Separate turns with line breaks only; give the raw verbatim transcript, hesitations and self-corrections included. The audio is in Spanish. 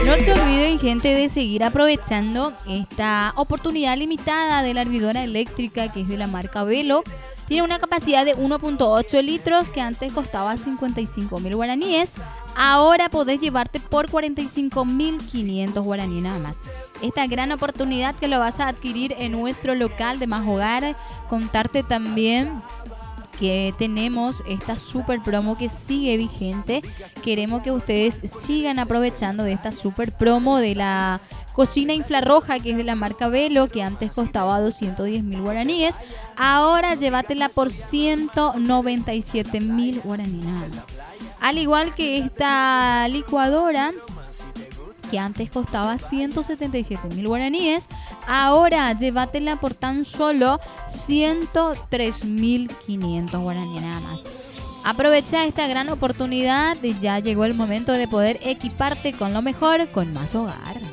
No se olviden, gente, de seguir aprovechando esta oportunidad limitada de la hervidora eléctrica que es de la marca Velo. Tiene una capacidad de uno punto ocho litros que antes costaba cincuenta y cinco mil guaraníes. Ahora podés llevarte por cuarenta y cinco mil quinientos guaraníes nada más. Esta gran oportunidad que lo vas a adquirir en nuestro local de Más Hogar. Contarte también que tenemos esta super promo que sigue vigente. Queremos que ustedes sigan aprovechando de esta super promo de la cocina infrarroja que es de la marca Velo, que antes costaba doscientos diez mil guaraníes. Ahora llévatela por ciento noventa y siete mil guaraníes nada más. Al igual que esta licuadora que antes costaba ciento setenta y siete mil guaraníes, ahora llévatela por tan solo ciento tres mil quinientos guaraníes nada más. Aprovecha esta gran oportunidad, ya llegó el momento de poder equiparte con lo mejor con Más Hogar.